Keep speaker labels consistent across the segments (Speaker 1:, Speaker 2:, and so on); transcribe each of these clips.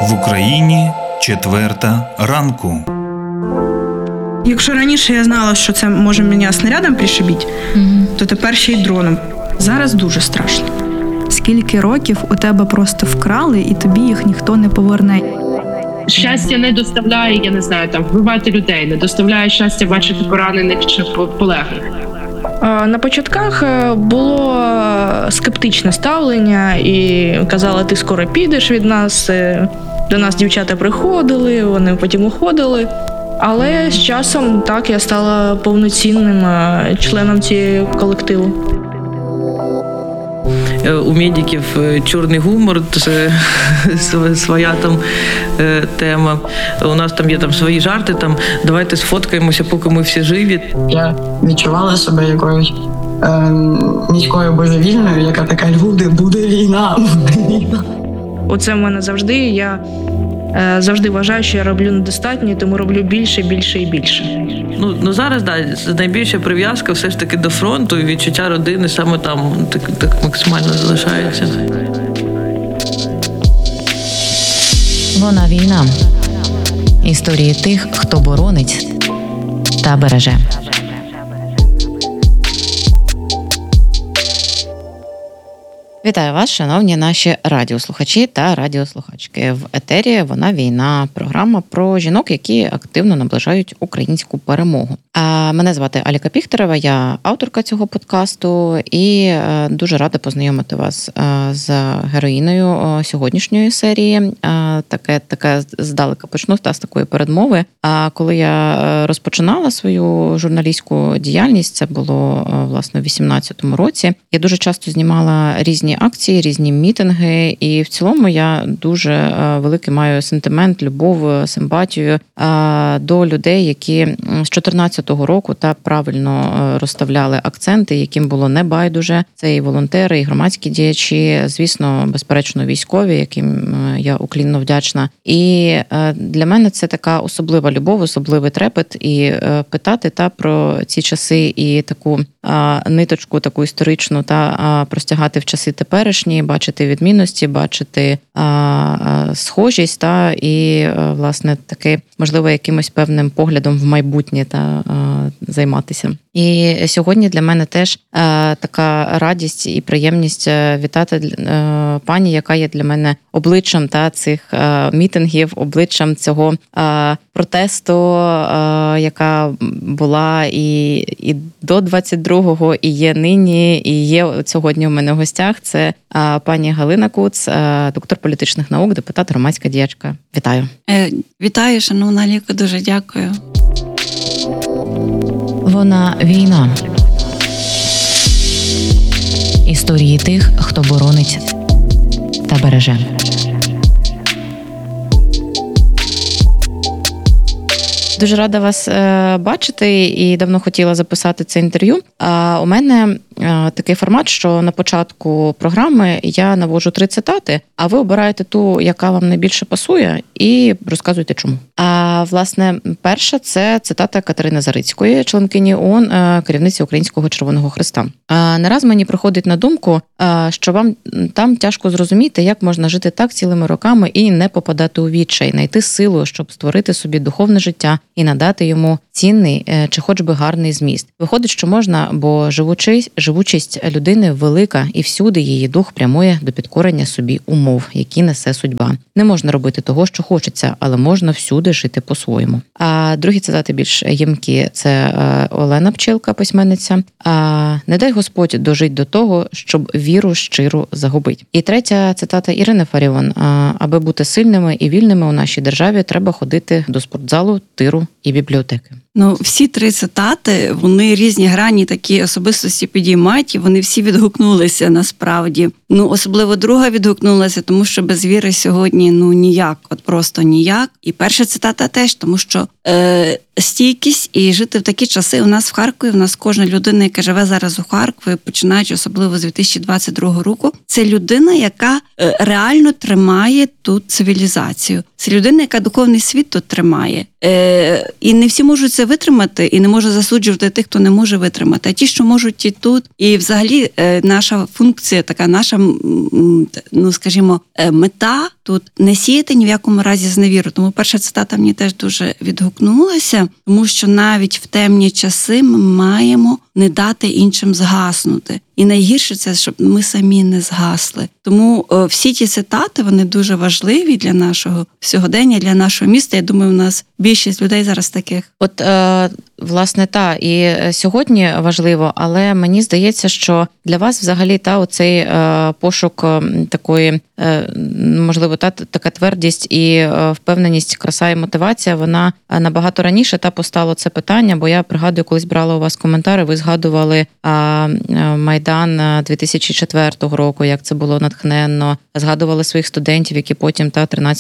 Speaker 1: В Україні 4:00 ранку.
Speaker 2: Якщо раніше я знала, що це може мене снарядом пришибити, то тепер ще й дроном. Зараз дуже страшно.
Speaker 3: Скільки років у тебе просто вкрали, і тобі їх ніхто не поверне?
Speaker 4: Щастя не доставляє, я не знаю, там вбивати людей, не доставляє щастя бачити поранених чи полеглих.
Speaker 2: На початках було скептичне ставлення і казали, ти скоро підеш від нас. До нас дівчата приходили, вони потім уходили. Але з часом так я стала повноцінним членом цієї колективу.
Speaker 5: У медиків чорний гумор, це своя там тема. У нас там є свої жарти, давайте сфоткаємося, поки ми всі живі.
Speaker 6: Я відчувала себе якоюсь міською божевільною, яка така, буде війна.
Speaker 2: Оце в мене завжди. Я завжди вважаю, що я роблю недостатньо, тому роблю більше, більше і більше.
Speaker 5: Ну зараз, найбільша прив'язка все ж таки до фронту, і відчуття родини саме там так максимально залишається.
Speaker 7: Вона війна. Історії тих, хто боронить та береже. Вітаю вас, шановні наші радіослухачі та радіослухачки. В етері «Вона війна» – програма про жінок, які активно наближають українську перемогу. Мене звати Аліка Піхтерева, я авторка цього подкасту і дуже рада познайомити вас з героїною сьогоднішньої серії. Таке здалека почну з такої передмови. Коли я розпочинала свою журналістську діяльність, це було, власне, у 2018 році, я дуже часто знімала різні акції, різні мітинги, і в цілому я дуже великий маю сентимент, любов, симпатію до людей, які з 2014 року правильно розставляли акценти, яким було не байдуже. Це і волонтери, і громадські діячі, звісно, безперечно, військові, яким я уклінно вдячна. І для мене це така особлива любов, особливий трепет, і питати про ці часи і таку ниточку, таку історичну, простягати в часи теперішні, бачити відмінності, бачити схожість, і, власне, таки, можливо, якимось певним поглядом в майбутнє займатися. І сьогодні для мене теж така радість і приємність вітати пані, яка є для мене обличчям цих мітингів, обличчям цього протесту, яка була і до 22-го, і є нині, і є сьогодні у мене в гостях. Це пані Галина Куц, доктор політичних наук, депутат, громадська діячка. Вітаю.
Speaker 8: Вітаю, шановна Аліко, дуже дякую.
Speaker 7: Вона війна. Історії тих, хто боронить та береже. Дуже рада вас бачити і давно хотіла записати це інтерв'ю. У мене такий формат, що на початку програми я наводжу 3 цитати, а ви обираєте ту, яка вам найбільше пасує, і розказуєте чому. Власне, перша – це цитата Катерини Зарицької, членкині ООН, керівниці Українського Червоного Хреста. Не раз мені приходить на думку, що вам там тяжко зрозуміти, як можна жити так цілими роками і не попадати у відчай, знайти силу, щоб створити собі духовне життя і надати йому цінний чи хоч би гарний зміст. Виходить, що можна, бо живучість людини велика, і всюди її дух прямує до підкорення собі умов, які несе судьба. Не можна робити того, що хочеться, але можна всюди жити по-своєму. А другі цитати більш ємкі – це Олена Пчілка, письменниця. «Не дай Господь дожить до того, щоб віру щиру загубить». І третя цитата Ірини Фаріон. «Аби бути сильними і вільними у нашій державі, треба ходити до спортзалу, тиру і бібліотеки».
Speaker 8: Всі 3 цитати, вони різні грані такі особистості підіймають, і вони всі відгукнулися насправді. Особливо друга відгукнулася, тому що без віри сьогодні ніяк, просто ніяк. І перша цитата теж, тому що стійкість і жити в такі часи. У нас в Харкові, у нас кожна людина, яка живе зараз у Харкові, починаючи особливо з 2022 року, це людина, яка реально тримає тут цивілізацію. Це людина, яка духовний світ тут тримає. І не всі можуть це витримати, і не можу засуджувати тих, хто не може витримати. А ті, що можуть і тут. І взагалі наша функція, така наша, ну скажімо, мета тут не сіяти ні в якому разі зневіру. Тому перша цитата мені теж дуже відгукнулася, тому що навіть в темні часи ми маємо не дати іншим згаснути. І найгірше це, щоб ми самі не згасли. Тому всі ті цитати, вони дуже важливі для нашого сьогодення, для нашого міста. Я думаю, у нас більшість людей зараз таких.
Speaker 7: От, власне, і сьогодні важливо, але мені здається, що для вас взагалі оцей пошук такої, можливо, така твердість і впевненість, краса і мотивація, вона набагато раніше постало це питання, бо я пригадую, колись брала у вас коментари, ви згадували Майдан 2004 року, як це було натхненно, згадували своїх студентів, які потім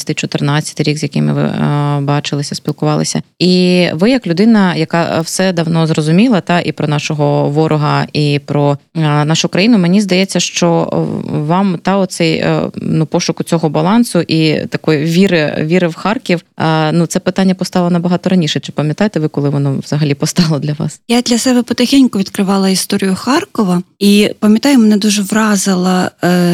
Speaker 7: 13-14 рік, з якими ви бачилися, спілкувалися. І ви, як людина, яка все давно зрозуміла, і про нашого ворога, і про нашу країну, мені здається, що вам оцей пошуку цього балансу і такої віри в Харків, це питання постало набагато раніше. Чи пам'ятаєте ви, коли воно взагалі постало для вас?
Speaker 8: Я для себе потихеньку відкривала історію Харкова, і пам'ятаю, мене дуже вразила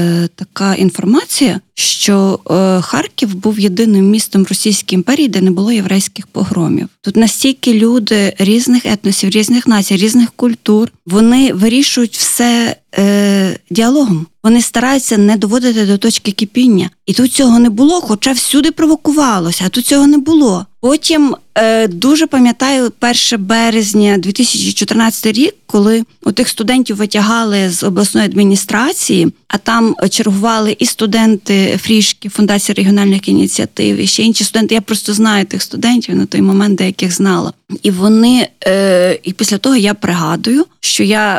Speaker 8: така інформація, що Харків був єдиним містом в Російській імперії, де не було єврейських погромів. Тут настільки люди різних етносів, різних націй, різних культур, вони вирішують все діалогом. Вони стараються не доводити до точки кипіння. І тут цього не було, хоча всюди провокувалося, а тут цього не було. Потім дуже пам'ятаю 1 березня 2014 рік, коли тих студентів витягали з обласної адміністрації, а там чергували і студенти Фрішки, Фундації регіональних ініціатив, і ще інші студенти. Я просто знаю тих студентів, на той момент деяких знала. І вони, і після того я пригадую, що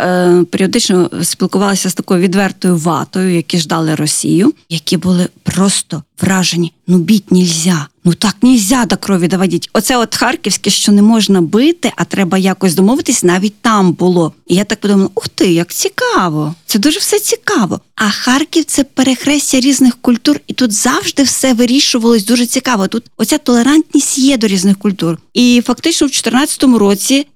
Speaker 8: я періодично спілкувалася з такою відвертою ватою, які ждали Росію, які були просто вражені. Бить нельзя. Так нельзя до крові доводити. Оце харківське, що не можна бити, а треба якось домовитись, навіть там було. І я так подумала, ух ти, як цікаво. Це дуже все цікаво. А Харків – це перехрестя різних культур, і тут завжди все вирішувалось дуже цікаво. Тут оця толерантність є до різних культур. І фактично в 2014 році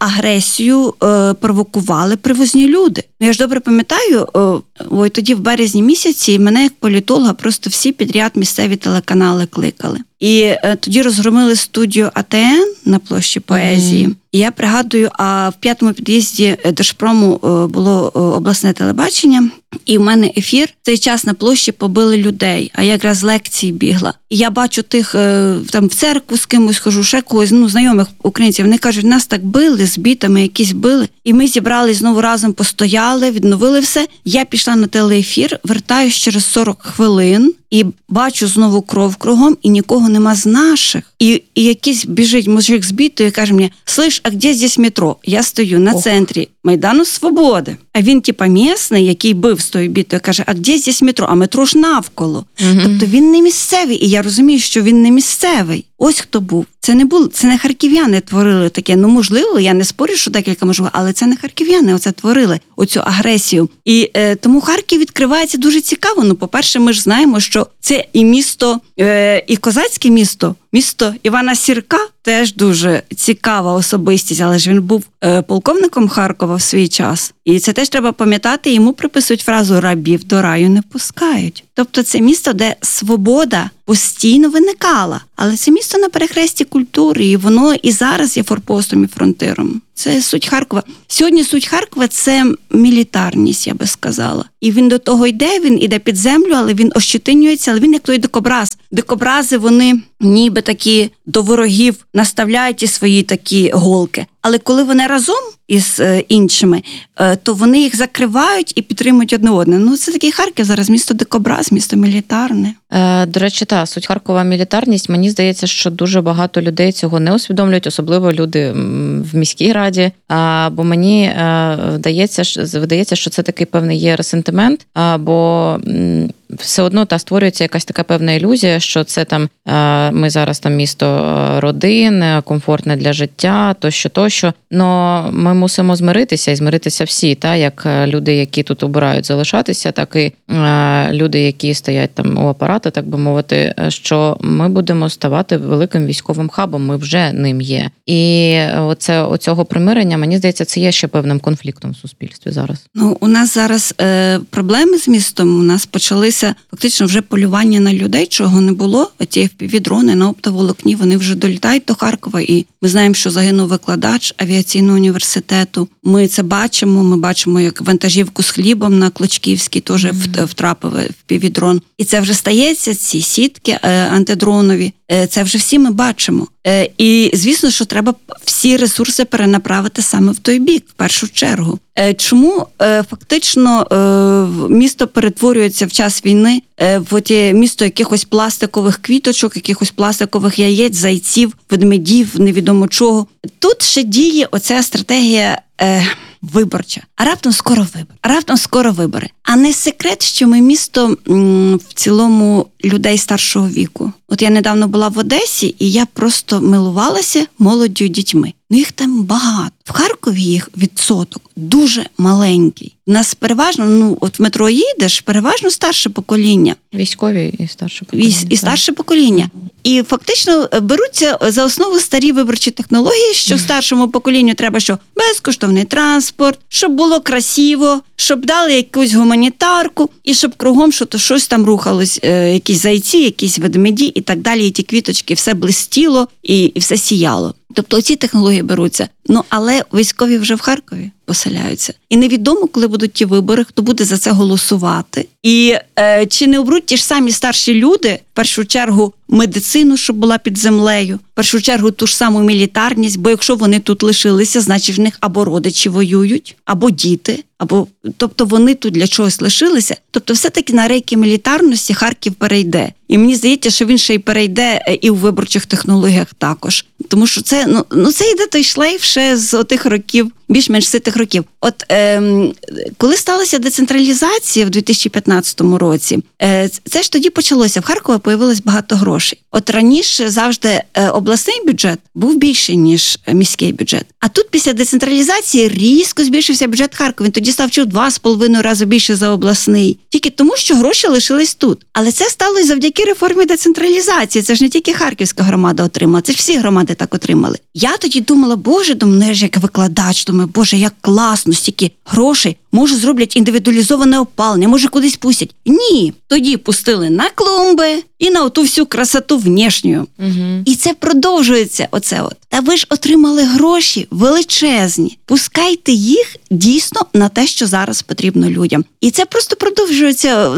Speaker 8: агресію провокували привозні люди. Я ж добре пам'ятаю, тоді в березні місяці мене як політолога просто всі підряд місцеві телеканали кликали. І тоді розгромили студію АТН на площі Поезії. І я пригадую, а в 5-му під'їзді Держпрому було обласне телебачення, і в мене ефір. В цей час на площі побили людей, а я якраз з лекції бігла. І я бачу тих, там в церкву з кимось хожу, ще когось, знайомих українців. Вони кажуть, нас так били, з бітами якісь били. І ми зібрались знову разом, постояли, відновили все. Я пішла на телеефір, вертаюсь через 40 хвилин, і бачу знову кров кругом, і нікого нема з наших. І якийсь біжить мужик з бітою і каже мені, слиш, а де здесь метро? Я стою на центрі Майдану Свободи. А він, місний, який бив з тою бітою, каже, а де здесь метро? А метро ж навколо. Тобто він не місцевий, і я розумію, що він не місцевий. Ось хто був. Це не харків'яни творили таке. Можливо, я не спорю, що декілька можливо, але це не харків'яни оце творили, оцю агресію. І тому Харків відкривається дуже цікаво. По-перше, ми ж знаємо, що це і місто, і козацьке місто, місто Івана Сірка, теж дуже цікава особистість, але ж він був полковником Харкова в свій час. І це теж треба пам'ятати, йому приписують фразу «рабів до раю не пускають». Тобто це місто, де свобода постійно виникала. Але це місто на перехресті культури, і воно і зараз є форпостом і фронтиром. Це суть Харкова. Сьогодні суть Харкова – це мілітарність, я би сказала. І він до того йде, він іде під землю, але він ощетинюється, але він як той дикобраз. Дикобрази, вони ніби такі до ворогів наставляють і свої такі голки. але коли вони разом із іншими, то вони їх закривають і підтримують одне одне. Ну, це такий Харків зараз, місто дикобраз, місто мілітарне.
Speaker 7: До речі, суть Харкова мілітарність. Мені здається, що дуже багато людей цього не усвідомлюють, особливо люди в міській раді. Бо мені видається, що це такий певний є ресентимент, бо все одно створюється якась така певна ілюзія, що це там ми зараз там місто родин, комфортне для життя, тощо. Но ми мусимо змиритися всі, як люди, які тут обирають залишатися, так і люди, які стоять там у апараті, так би мовити, що ми будемо ставати великим військовим хабом, ми вже ним є. І оцього примирення, мені здається, це є ще певним конфліктом в суспільстві зараз.
Speaker 8: Ну, у нас зараз проблеми з містом, у нас почалися фактично вже полювання на людей, чого не було. Ті FPV-дрони на оптоволокні, вони вже долітають до Харкова, і ми знаємо, що загинув викладач авіаційного університету. Ми це бачимо, як вантажівку з хлібом на Клочківській теж втрапив FPV-дрон. І це вже стається, ці сітки антидронові, це вже всі ми бачимо. І, звісно, що треба всі ресурси перенаправити саме в той бік, в першу чергу. Чому фактично місто перетворюється в час війни в місто якихось пластикових квіточок, якихось пластикових яєць, зайців, ведмедів, невідомо чого. Тут ще діє оця стратегія виборча. А раптом скоро вибори. А не секрет, що ми місто в цілому людей старшого віку. От я недавно була в Одесі, і я просто милувалася молоддю дітьми. Ну їх там багато. В Харкові їх відсоток дуже маленький. У нас переважно, от в метро їдеш, переважно старше покоління.
Speaker 7: Військові і старше покоління.
Speaker 8: І старше покоління. І фактично беруться за основу старі виборчі технології, що старшому поколінню треба, що безкоштовний транспорт, щоб було красиво, щоб дали якусь гуманітарку, і щоб кругом щось там рухалось, якісь зайці, якісь ведмеді і так далі, і ті квіточки, все блистіло і все сіяло. Тобто ці технології беруться. Ну, але військові вже в Харкові поселяються. І невідомо, коли будуть ті вибори, хто буде за це голосувати. І чи не обруть ті ж самі старші люди, в першу чергу, медицину, щоб була під землею, в першу чергу ту ж саму мілітарність, бо якщо вони тут лишилися, значить в них або родичі воюють, або діти, тобто вони тут для чогось лишилися. Тобто все-таки на рейки мілітарності Харків перейде. І мені здається, що він ще й перейде і у виборчих технологіях також. Тому що це йде той шлейф ще з тих років, більш-менш ситих років. От коли сталася децентралізація в 2015 році, це ж тоді почалося. В Харкові появилось багато грошей. От раніше завжди обласний бюджет був більший, ніж міський бюджет. А тут після децентралізації різко збільшився бюджет Харкова. Він тоді став 2,5 рази більше за обласний. Тільки тому, що гроші лишились тут. Але це сталося завдяки реформі децентралізації. Це ж не тільки Харківська громада отримала, це ж всі громади так отримали. Я тоді думала, я ж як викладач, боже, як класно, стільки грошей, може зроблять індивідуалізоване опалення, може кудись пустять. Ні, тоді пустили на клумби і на оту всю красоту внешню. Угу. І це продовжується оце от. Та ви ж отримали гроші величезні. Пускайте їх дійсно на те, що зараз потрібно людям. І це просто продовжується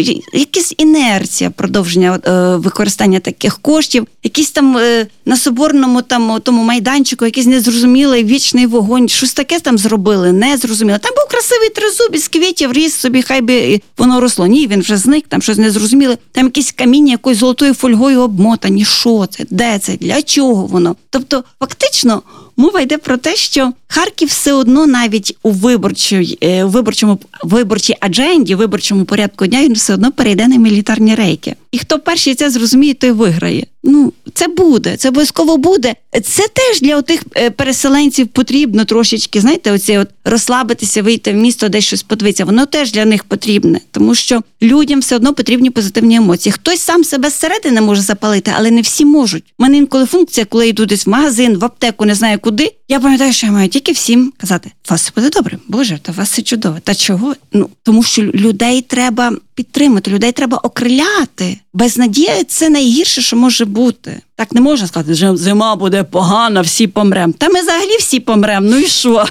Speaker 8: якась інерція продовження використання таких коштів, якісь там на Соборному тому майданчику, якийсь незрозумілий вічний вогонь, щось таке там зробили, незрозуміло. Там був красивий тризуб із квітів, ріс собі, хай би воно росло. Ні, він вже зник, там щось незрозуміле. Там якісь каміння якоюсь золотою фольгою обмотані. Що це? Де це? Для чого воно? Тобто, фактично, мова йде про те, що Харків все одно навіть у виборчій адженді, виборчому порядку дня, він все одно перейде на мілітарні рейки. І хто перший це зрозуміє, той виграє. Це буде, це обов'язково буде. Це теж для отих переселенців потрібно трошечки, розслабитися, вийти в місто, десь щось подивитися. Воно теж для них потрібне, тому що людям все одно потрібні позитивні емоції. Хтось сам себе зсередини може запалити, але не всі можуть. У мене інколи функція, коли я йду десь в магазин, в аптеку, не знаю куди, я пам'ятаю, що я маю тільки всім казати: вас все буде добре, Боже, та у вас все чудово. Та чого? Тому що людей треба підтримати, людей треба окриляти. Безнадія – це найгірше, що може бути. Так не можна сказати, що зима буде погана, всі помремо. Та ми взагалі всі помремо, і що?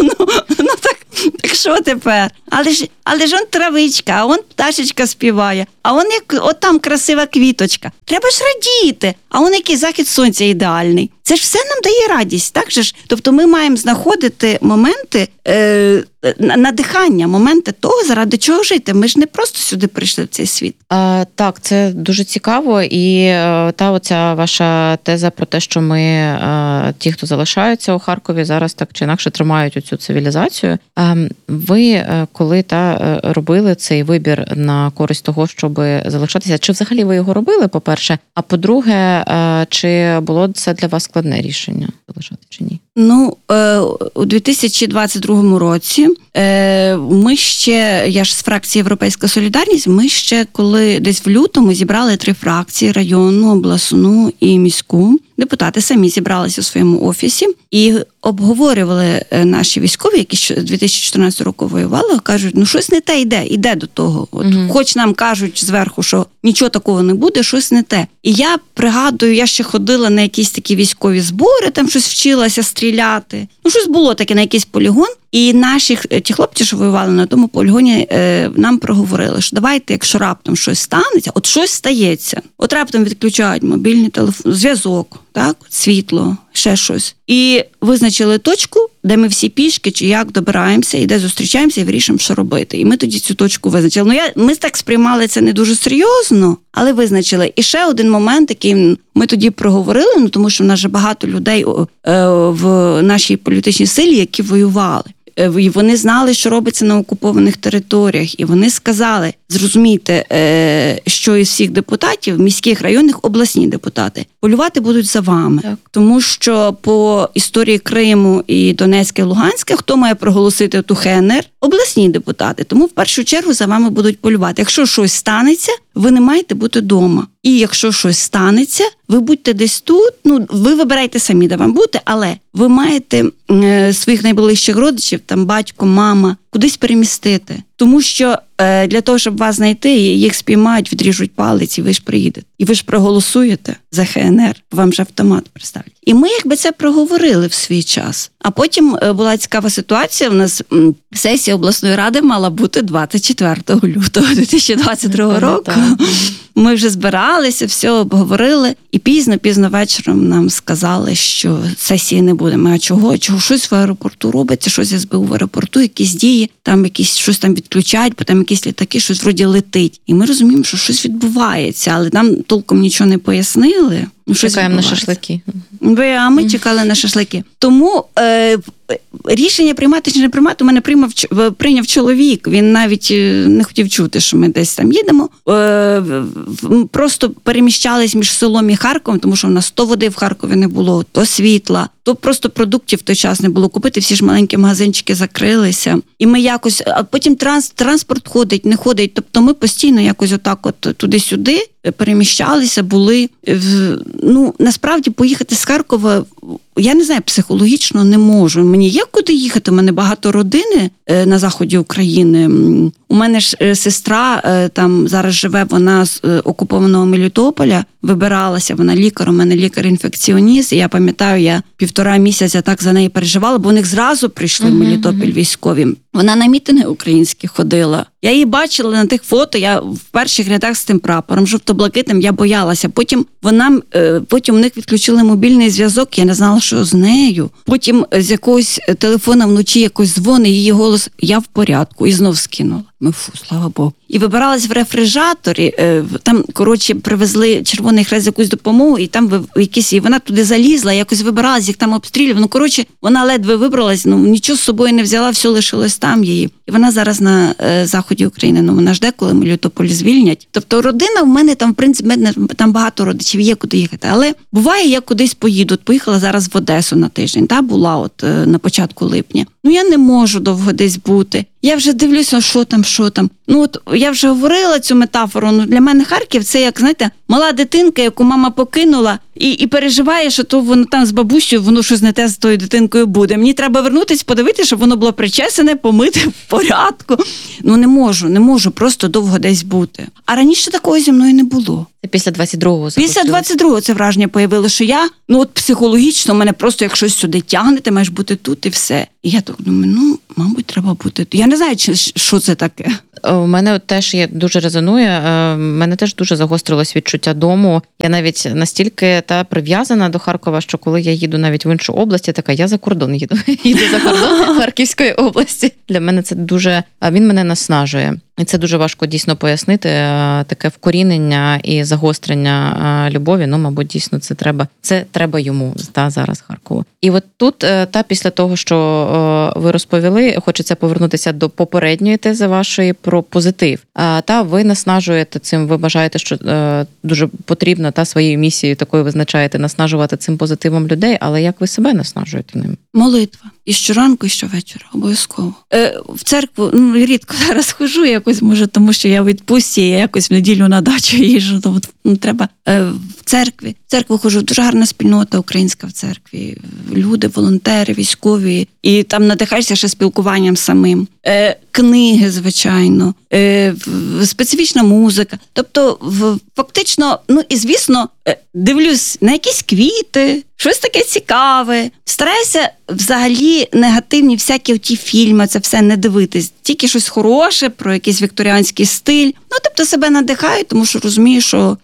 Speaker 8: Так що тепер? Але ж он травичка, а он пташечка співає, а он там красива квіточка. Треба ж радіти, А он який захід сонця ідеальний. Це ж все нам дає радість, так же ж? Тобто ми маємо знаходити моменти надихання, моменти того, заради чого жити. Ми ж не просто сюди прийшли в цей світ.
Speaker 7: Так, це дуже цікаво. І оця ваша теза про те, що ми, ті, хто залишаються у Харкові, зараз так чи інакше тримають оцю цивілізацію. Ви, коли робили цей вибір на користь того, щоб залишатися, чи взагалі ви його робили, по-перше? А по-друге, чи було це для вас складне рішення залишати чи ні?
Speaker 8: У 2022 році ми ще, я ж з фракції «Європейська солідарність», ми ще коли десь в лютому зібрали 3 фракції: районну, обласну і міську. Депутати самі зібралися у своєму офісі і обговорювали наші військові, які з 2014 року воювали, кажуть, щось не те йде до того. Хоч нам кажуть зверху, що нічого такого не буде, щось не те. І я пригадую, я ще ходила на якісь такі військові збори, там щось вчилася стріляти. Щось було таке на якийсь полігон. І ті хлопці, що воювали на тому полігоні, нам проговорили, що давайте, якщо раптом щось станеться, от щось стається, от раптом відключають мобільний телефон, зв'язок, так, світло, ще щось. І визначили точку, де ми всі пішки чи як добираємося, і де зустрічаємося і вирішимо, що робити. І ми тоді цю точку визначили. Ми так сприймали це не дуже серйозно, але визначили. І ще один момент, який ми тоді проговорили, тому що в нас же багато людей в нашій політичній силі, які воювали. І вони знали, що робиться на окупованих територіях. І вони сказали, зрозумійте, що із всіх депутатів, міських, районних, обласні депутати, полювати будуть за вами. Так. Тому що по історії Криму і Донецька, і Луганська, хто має проголосити ту ХНР? Обласні депутати. Тому в першу чергу за вами будуть полювати. Якщо щось станеться, ви не маєте бути вдома. І якщо щось станеться, ви будьте десь тут, ви вибирайте самі, де вам бути, але ви маєте своїх найближчих родичів, там батько, мама, кудись перемістити. Тому що для того, щоб вас знайти, їх спіймають, відріжуть палець, і ви ж приїдете. І ви ж проголосуєте за ХНР, вам же автомат представлять. І ми це проговорили в свій час. А потім була цікава ситуація, у нас сесія обласної ради мала бути 24 лютого 2022 року. Ми вже збиралися, все обговорили, і пізно вечором нам сказали, що сесії не буде. А чого? Щось в аеропорту робиться, щось СБУ в аеропорту, якісь дії, там щось там відключають, потім якісь літаки, щось вроді летить. І ми розуміємо, що щось відбувається, але нам толком нічого не пояснили.
Speaker 7: Чекаємо на шашлики.
Speaker 8: А ми чекали на шашлики. Тому рішення приймати чи не приймати у мене прийняв чоловік. Він навіть не хотів чути, що ми десь там їдемо. Просто переміщались між селом і Харковом, тому що в нас то води в Харкові не було, то світла, то просто продуктів в той час не було купити, всі ж маленькі магазинчики закрилися. І ми якось, а потім транспорт ходить, не ходить. Тобто ми постійно якось отак туди-сюди переміщалися, були. Насправді поїхати з Харкова, я не знаю, психологічно не можу. Мені є куди їхати, у мене багато родини на заході України. У мене ж сестра там зараз живе, вона з окупованого Мелітополя, вибиралася, вона лікар, у мене лікар-інфекціоніст, і я пам'ятаю, я 1,5 місяця так за неї переживала, бо у них зразу прийшли в Мелітопіль військові. Вона на мітинги українські ходила. Я її бачила на тих фото, я в перших рядах з тим прапором, жовто-блакитним, я боялася. Потім у них відключили мобільний зв'язок, я не знала, що з нею. Потім з якогось телефона вночі якось дзвонить, її голос, я в порядку, і знов скинула. Слава Богу. І вибиралась в рефрижаторі, там, привезли Червоний Хрест якусь допомогу, і там і вона туди залізла, якось вибиралась, їх там обстрілювали. Вона ледве вибралась, нічого з собою не взяла, все лишилось там її. І вона зараз на заході України, вона жде, коли Мелітополь звільнять. Тобто родина в мене там, в принципі, там багато родичів, є куди їхати. Але буває, я кудись поїду. Поїхала зараз в Одесу на тиждень, була на початку липня. Я не можу довго десь бути. Я вже дивлюся, що там. Я вже говорила цю метафору. Для мене Харків – це, як, знаєте, мала дитинка, яку мама покинула, і переживає, що то воно там з бабусею, воно щось не те з тою дитинкою буде. Мені треба вернутися, подивитися, щоб воно було причесане, помите, в порядку. Не можу просто довго десь бути. А раніше такого зі мною не було.
Speaker 7: Це після 22-го
Speaker 8: Після 22-го це враження появилося, що я, психологічно, мене просто як щось сюди тягне, ти маєш бути тут і все. І я так думаю, мабуть, треба бути тут. Я не знаю, що це таке.
Speaker 7: У мене теж дуже резонує, мене теж дуже загострилось відчуття дому. Я навіть настільки прив'язана до Харкова, що коли я їду навіть в іншу область, я така, я за кордон їду. Їду за кордон Харківської області. Для мене це дуже, він мене наснажує. І це дуже важко дійсно пояснити, таке вкорінення і загострення любові, мабуть, дійсно це треба йому зараз Харкову. І от тут, після того, що ви розповіли, хочеться повернутися до попередньої тези вашої про позитив. Ви наснажуєте цим, ви вважаєте, що дуже потрібно, своєю місією такою визначаєте, наснажувати цим позитивом людей, але як ви себе наснажуєте ним?
Speaker 8: Молитва. І щоранку, і щовечора, обов'язково. В церкву, рідко зараз хожу якось, може, тому що я в відпустці, я якось в неділю на дачу їжджу, то треба в церкві. В церкву хожу, дуже гарна спільнота українська в церкві. Люди, волонтери, військові, і там надихаєшся ще спілкуванням самим. Книги, звичайно, специфічна музика. Тобто, фактично, і звісно, дивлюсь на якісь квіти, щось таке цікаве. Стараюся взагалі негативні всякі ті фільми, це все не дивитись. Тільки щось хороше, про якийсь вікторіанський стиль. Тобто себе надихаю, тому що розумію, що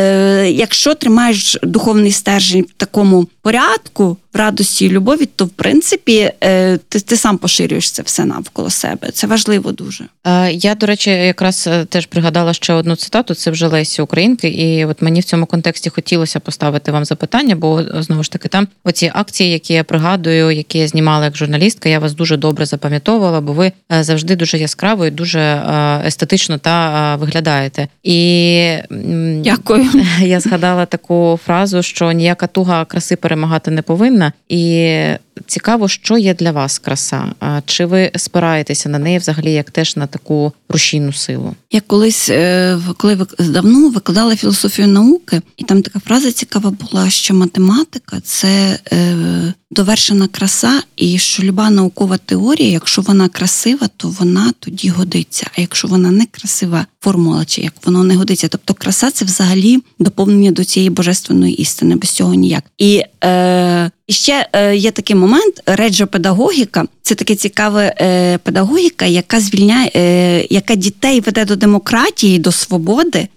Speaker 8: якщо тримаєш духовний стержень в такому порядку, в радості і любові, то, в принципі, ти сам поширюєш це все навколо себе. Це важливо дуже.
Speaker 7: Я, до речі, якраз теж пригадала ще одну цитату, це вже Лесі Українки, і от мені в цьому контексті хотілося поставити вам запитання, бо, знову ж таки, там оці акції, які я пригадую, які я знімала як журналістка, я вас дуже добре запам'ятовувала, бо ви завжди дуже яскраво і дуже естетично виглядаєте. І
Speaker 8: дякую.
Speaker 7: Я згадала таку фразу, що ніяка туга краси перемагати не повинна. І цікаво, що є для вас краса? Чи ви спираєтеся на неї взагалі як теж на таку рушійну силу?
Speaker 8: Я колись, коли давно викладала філософію науки, і там така фраза цікава була, що математика – це довершена краса, і що люба наукова теорія, якщо вона красива, то вона тоді годиться. А якщо вона не красива, формула, чи як воно не годиться. Тобто краса – це взагалі доповнення до цієї божественної істини, без цього ніяк. І ще є такий момент, реджопедагогіка – це таке цікава педагогіка, яка звільняє, яка дітей веде до демократії, до свободи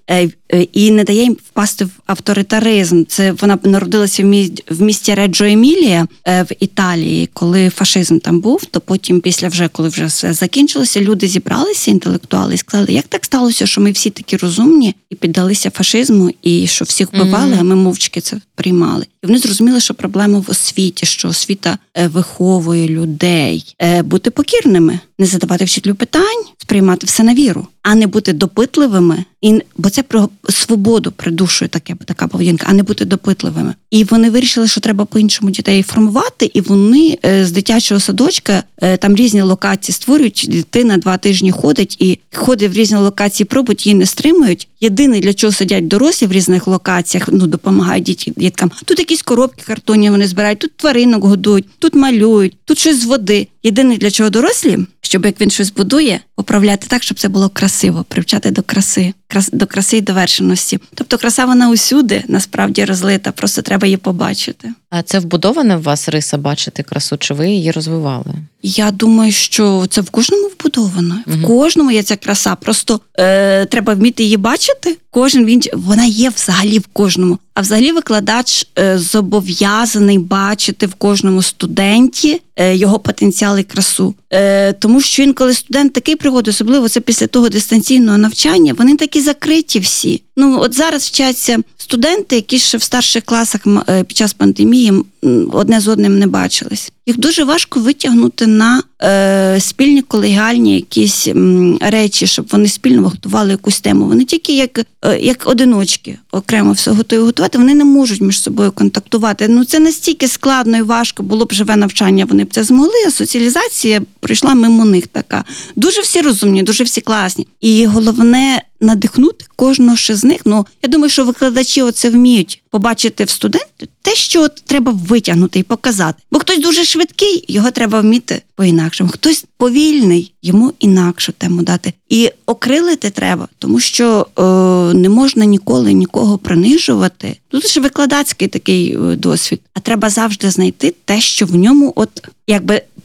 Speaker 8: і не дає їм впасти в авторитаризм. Це вона народилася в місті Реджо Емілія в Італії, коли фашизм там був, то потім коли вже все закінчилося, люди зібралися, інтелектуали, і сказали, як так сталося, що ми всі такі розумні і піддалися фашизму, і що всіх вбивали, а ми мовчки це приймали. І вони зрозуміли, що проблема в освіті, що освіта виховує людей бути покірними, не задавати вчителю питань, сприймати все на віру, а не бути допитливими, бо це про свободу придушує така поведінка, а не бути допитливими. І вони вирішили, що треба по-іншому дітей формувати, і вони з дитячого садочка там різні локації створюють, дитина 2 тижні ходить і ходить в різні локації, пробують, її не стримують. Єдине, для чого сидять дорослі в різних локаціях, допомагають діткам. Тут якісь коробки картонні вони збирають, тут тваринок годують, тут малюють, тут щось з води. Єдине, для чого дорослі, щоб як він щось будує, поправляти так, щоб це було красиво, привчати до краси і довершеності. Тобто краса вона усюди, насправді розлита, просто треба її побачити.
Speaker 7: А це вбудована в вас риса бачити красу, чи ви її розвивали?
Speaker 8: Я думаю, що це в кожному вбудовано. В кожному є ця краса, просто треба вміти її бачити. Вона є взагалі в кожному. А взагалі викладач зобов'язаний бачити в кожному студенті його потенціал і красу. Тому що інколи студент такий приходить, особливо це після того дистанційного навчання, вони такі закриті всі. От зараз вчаться студенти, які ще в старших класах під час пандемії одне з одним не бачились. Їх дуже важко витягнути на спільні колегіальні якісь речі, щоб вони спільно готували якусь тему. Вони тільки як одиночки окремо все готові готувати, вони не можуть між собою контактувати. Це настільки складно і важко, було б живе навчання, вони б це змогли, а соціалізація прийшла мимо них така. Дуже всі розумні, дуже всі класні. І головне надихнути кожного ще з них. Я думаю, що викладачі оце вміють побачити в студенті те, що треба витягнути і показати. Бо хтось дуже швидкий, його треба вміти по-інакшому. Хтось повільний, йому інакшу тему дати. І окрилити треба, тому що не можна ніколи нікого принижувати. Тут ж викладацький такий досвід. А треба завжди знайти те, що в ньому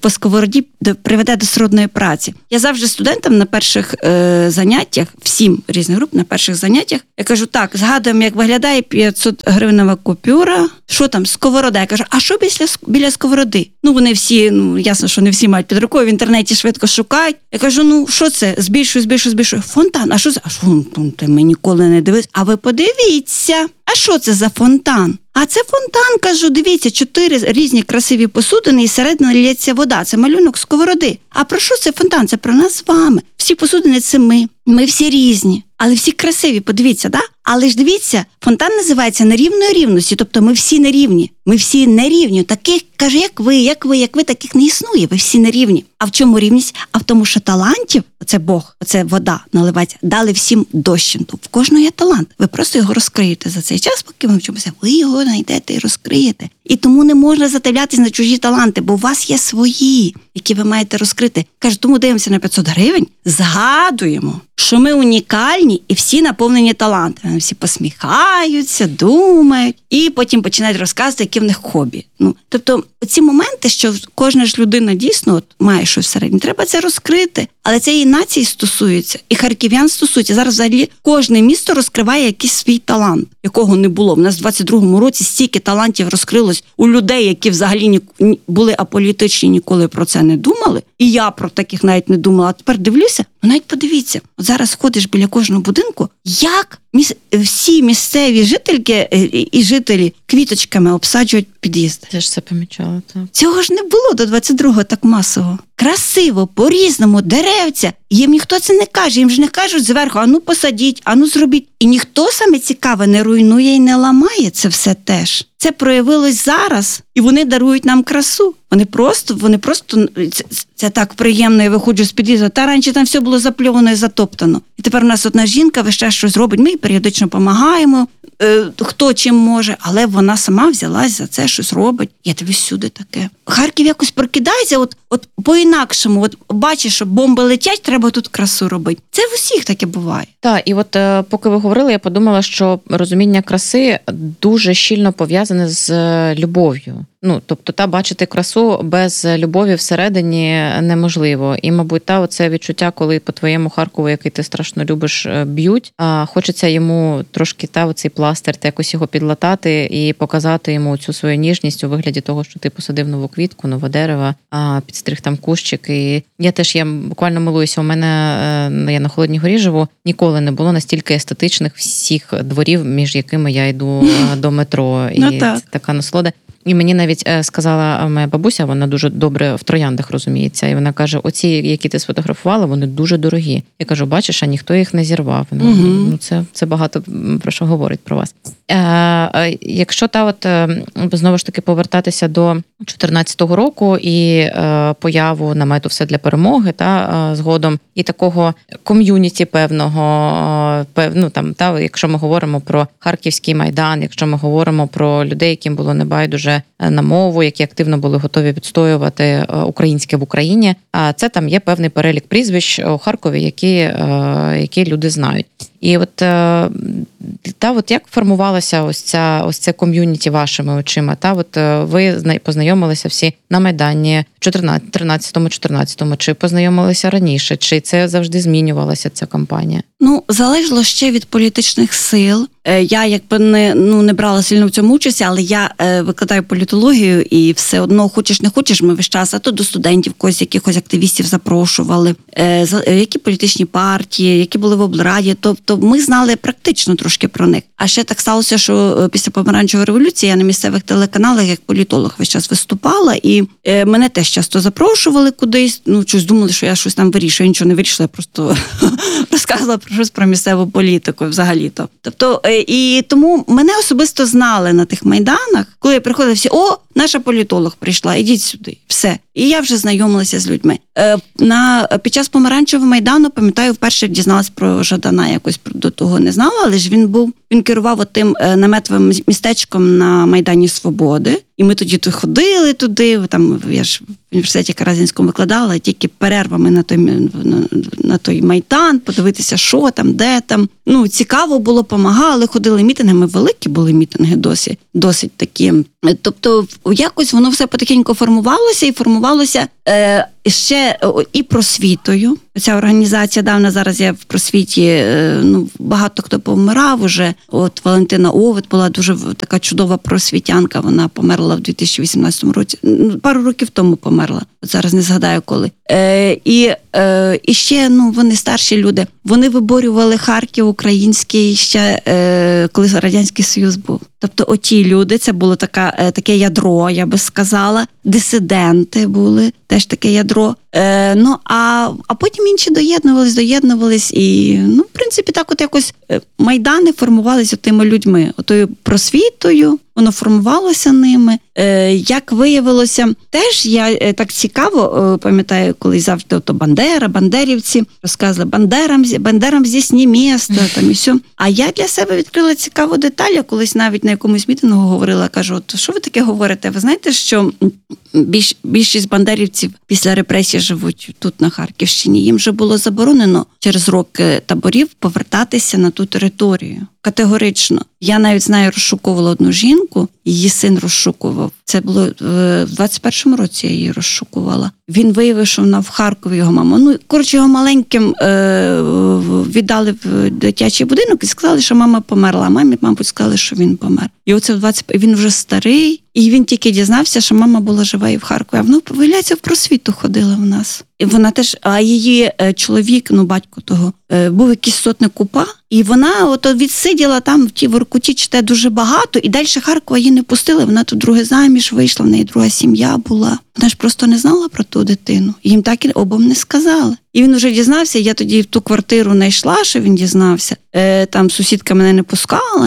Speaker 8: по сковороді приведе до сродної праці. Я завжди студентам на перших заняттях, всім різних груп, на перших заняттях, я кажу, так, згадуємо, як виглядає 500 гривнева купюра, що там, сковорода. Я кажу, а що біля сковороди? Ну, вони всі, ясно, що не всі мають під рукою, в інтернеті швидко шукають. Я кажу, що це? Збільшую. Фонтан. А що це? Ми ніколи не дивилися. А ви подивіться, а що це за фонтан? А це фонтан, кажу, дивіться, 4 різні красиві посудини і всередині лється вода. Це малюнок сковороди. А про що це фонтан? Це про нас з вами. Всі посудини – це ми. Ми всі різні, але всі красиві, подивіться, да? Але ж дивіться, фонтан називається нерівної рівності, тобто ми всі нерівні. Ми всі нерівні. Таких, каже, як ви, таких не існує, ви всі нерівні. А в чому рівність? А в тому, що талантів, оце Бог, оце вода наливається, дали всім дощенту. В кожного є талант. Ви просто його розкриєте за цей час, поки ви вчимося. Ви його знайдете і розкриєте. І тому не можна зативлятись на чужі таланти, бо у вас є свої, які ви маєте розкрити. Каже, тому дивимося на 500 гривень, згадуємо, що ми унікальні і всі наповнені талантами. Всі посміхаються, думають і потім починають розказувати, які в них хобі. Тобто ці моменти, що кожна ж людина дійсно має щось всередині, треба це розкрити. Але це і нації стосується, і харків'ян стосується. Зараз взагалі кожне місто розкриває якийсь свій талант, якого не було. У нас в 22-му році стільки талантів розкрилось у людей, які взагалі були аполітичні, ніколи про це не думали. І я про таких навіть не думала. А тепер дивлюся, навіть подивіться, от зараз ходиш біля кожного будинку, як всі місцеві жительки і жителі квіточками обсаджують під'їзди.
Speaker 7: Я ж це помічала, так.
Speaker 8: Цього ж не було до 22-го так масово. Красиво, по-різному, деревця. Їм ніхто це не каже, їм ж не кажуть зверху, посадіть, зробіть. І ніхто, саме цікаве, не руйнує і не ламає це все теж. Це проявилось зараз, і вони дарують нам красу. Вони просто, це так приємно, я виходжу з під'їзду. Та раніше там все було запльовано і затоптано. І тепер у нас одна жінка весь час щось робить, ми їй періодично допомагаємо, хто чим може, але вона сама взялась за це, щось робить. Я тобі всюди таке. Харків якось прокидається, от по-інакшому, от бачиш, що бомби летять, треба тут красу робити. Це в усіх таке буває.
Speaker 7: Так, і от поки ви говорили, я подумала, що розуміння краси дуже щільно пов'язане з любов'ю. Тобто, бачити красу без любові всередині неможливо. І, мабуть, оце відчуття, коли по твоєму Харкову, який ти страшно любиш, б'ють, хочеться йому трошки оцей пластир, якось його підлатати і показати йому цю свою ніжність у вигляді того, що ти посадив нову квітку, нове дерево, підстриг там кущик. І я буквально милуюся, у мене, я на Холодній Горі живу, ніколи не було настільки естетичних всіх дворів, між якими я йду до метро. І це така насолода. І мені навіть сказала моя бабуся, вона дуже добре в трояндах розуміється, і вона каже, оці, які ти сфотографувала, вони дуже дорогі. Я кажу, бачиш, а ніхто їх не зірвав. Це багато про що говорить про вас. Якщо знову ж таки повертатися до 2014 року і появу намету «Все для перемоги», згодом, і такого ком'юніті певного, якщо ми говоримо про Харківський Майдан, якщо ми говоримо про людей, яким було небайдуже на мову, які активно були готові відстоювати українське в Україні, це там є певний перелік прізвищ у Харкові, які люди знають. І от як формувалося ось це ком'юніті вашими очима? Ви познайомилися всі на Майдані в 13-14, чи познайомилися раніше, чи це завжди змінювалася ця кампанія?
Speaker 8: Залежало ще від політичних сил. Я не брала сильно в цьому участь, але я викладаю політологію, і все одно, хочеш не хочеш, ми весь час, а то до студентів якихось активістів запрошували, які політичні партії, які були в облраді, тобто ми знали практично трошки про них. А ще так сталося, що після Помаранчевої революції я на місцевих телеканалах як політолог весь час виступала, і мене теж часто запрошували кудись, щось думали, що я щось там вирішую, я нічого не вирішила, я просто розказувала щось про місцеву політику взагалі-то. Тобто, і тому мене особисто знали на тих майданах, коли я приходила, всі, наша політолог прийшла, ідіть сюди, все. І я вже знайомилася з людьми. Під час Помаранчевого Майдану, пам'ятаю, вперше дізналась про Жадана, якось до того не знала, але ж він керував тим наметовим містечком на Майдані Свободи. І ми тоді ходили туди, я ж в університеті Каразінському викладала, тільки перервами на той Майдан, подивитися, що там, де там. Цікаво було, помагали, ходили мітингами, великі були мітинги досить такі. Тобто якось воно все потихеньку формувалося ще і просвітою. Ця організація давно зараз є в просвіті, багато хто помирав уже. От Валентина Овід була дуже така чудова просвітянка, вона померла в 2018 році, пару років тому померла, от зараз не згадаю коли. І ще вони старші люди, вони виборювали Харків український ще коли Радянський Союз був. Тобто оті люди, це було таке ядро, я би сказала, дисиденти були, теж таке ядро. А потім інші доєднувались і, в принципі, так от якось майдани формувалися тими людьми, отою просвітою, воно формувалося ними. Як виявилося, теж я так цікаво, пам'ятаю, коли завжди бандерівці розказували, бандерам здесь не місто, там і все. А я для себе відкрила цікаву деталь, я колись навіть на якомусь мітингу говорила, кажу, що ви таке говорите? Ви знаєте, що більшість бандерівців після репресій живуть тут, на Харківщині. Їм вже було заборонено через роки таборів повертатися на ту територію. Категорично. Я навіть знаю, розшукувала одну жінку, її син розшукував. Це було в 21-му році, я її розшукувала. Він виявив, що вона в Харкові, його мама. Його маленьким віддали в дитячий будинок і сказали, що мама померла. А мамі, мабуть, сказали, що він помер. І оце він вже старий, і він тільки дізнався, що мама була жива і в Харкові. А воно, виявляється, в просвіту ходила в нас. І вона теж, а її чоловік, батько того, був якийсь сотник УПА, і вона відсиділа там в тій Воркуті, чите дуже багато, і далі Харкова її не пустили, вона тут друге заміж вийшла, в неї друга сім'я була. Вона ж просто не знала про ту дитину. Їм так і обом не сказали. І він вже дізнався, я тоді в ту квартиру не йшла, що він дізнався. Там сусідка мене не пускала,